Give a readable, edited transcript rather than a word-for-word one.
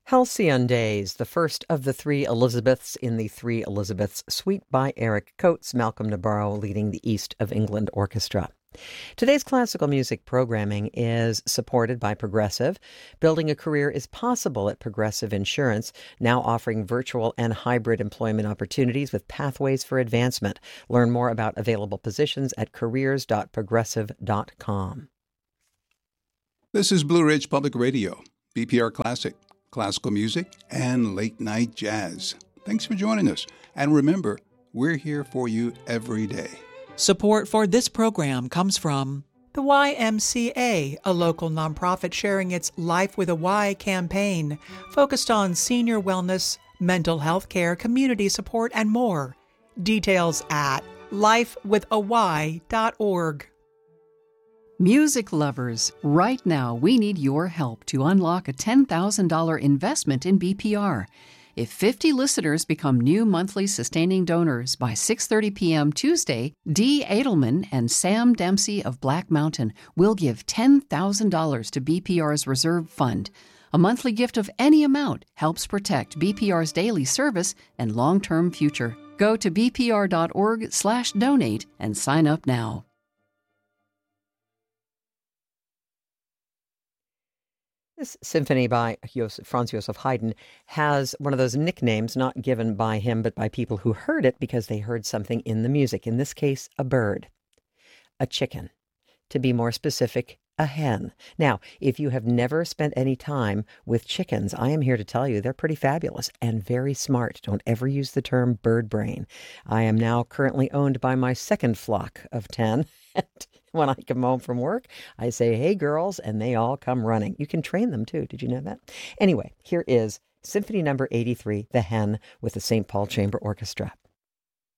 Halcyon Days, the first of the three Elizabeths in the Three Elizabeths suite by Eric Coates, Malcolm Nabarro leading the East of England Orchestra. Today's classical music programming is supported by Progressive. Building a career is possible at Progressive Insurance, now offering virtual and hybrid employment opportunities with pathways for advancement. Learn more about available positions at careers.progressive.com. This is Blue Ridge Public Radio, BPR Classic, classical music, and late night jazz. Thanks for joining us. And remember, we're here for you every day. Support for this program comes from the YMCA, a local nonprofit sharing its Life with a Y campaign, focused on senior wellness, mental health care, community support, and more. Details at lifewithay.org. Music lovers, right now we need your help to unlock a $10,000 investment in BPR. If 50 listeners become new monthly sustaining donors by 6:30 p.m. Tuesday, Dee Edelman and Sam Dempsey of Black Mountain will give $10,000 to BPR's reserve fund. A monthly gift of any amount helps protect BPR's daily service and long-term future. Go to bpr.org/donate and sign up now. This symphony by Franz Joseph Haydn has one of those nicknames not given by him but by people who heard it because they heard something in the music. In this case, a bird, a chicken. To be more specific, a hen. Now, if you have never spent any time with chickens, I am here to tell you they're pretty fabulous and very smart. Don't ever use the term bird brain. I am now currently owned by my second flock of 10. When I come home from work, I say, hey, girls, and they all come running. You can train them, too. Did you know that? Anyway, here is Symphony Number 83, The Hen, with the St. Paul Chamber Orchestra.